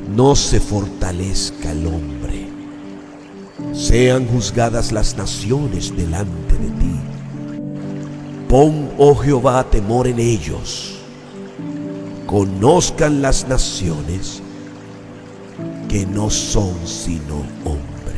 no se fortalezca el hombre. Sean juzgadas las naciones delante de ti. Pon, oh Jehová, temor en ellos. Conozcan las naciones que no son sino hombres.